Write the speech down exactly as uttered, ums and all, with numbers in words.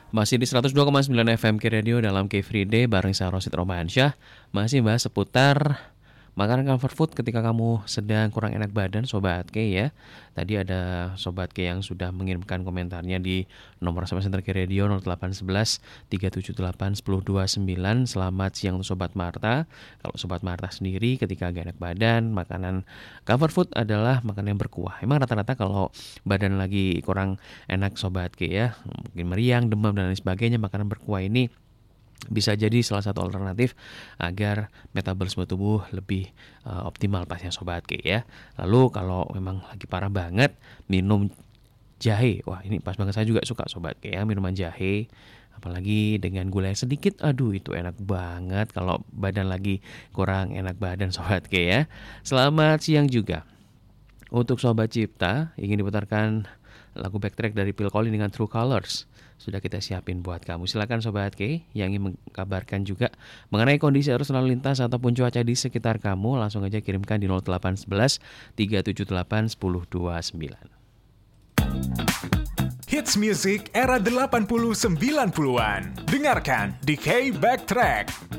Masih di seratus dua koma sembilan F M K Radio dalam K-Free Day bareng saya Rosid Romansyah. Masih bahas seputar makanan comfort food ketika kamu sedang kurang enak badan, Sobat K ya. Tadi ada Sobat K yang sudah mengirimkan komentarnya di nomor S M S Center K Radio nol delapan satu satu tiga tujuh delapan satu nol dua sembilan. Selamat siang untuk Sobat Marta. Kalau Sobat Marta sendiri ketika agak enak badan, makanan comfort food adalah makanan yang berkuah. Emang rata-rata kalau badan lagi kurang enak Sobat K ya, mungkin meriang, demam dan lain sebagainya, makanan berkuah ini bisa jadi salah satu alternatif agar metabolisme tubuh lebih uh, optimal pasnya Sobat K ya. Lalu kalau memang lagi parah banget, minum jahe. Wah, ini pas banget, saya juga suka Sobat K ya, minuman jahe. Apalagi dengan gula yang sedikit, aduh itu enak banget kalau badan lagi kurang enak badan Sobat K ya. Selamat siang juga untuk Sobat Cipta, ingin diputarkan lagu backtrack dari Phil Collins dengan True Colors. Sudah kita siapin buat kamu. Silakan Sobat K yang ingin mengkabarkan juga mengenai kondisi arus lalu lintas ataupun cuaca di sekitar kamu, langsung aja kirimkan di nol delapan satu satu tiga tujuh delapan satu nol dua sembilan. Hits music era delapan puluh sembilan puluhan. Dengarkan di K Backtrack.